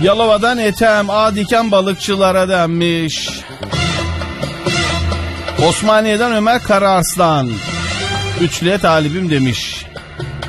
Yalova'dan Ethem, diken balıkçılara denmiş. Osmaniye'den Ömer Karaarslan. Üçlüye talibim demiş.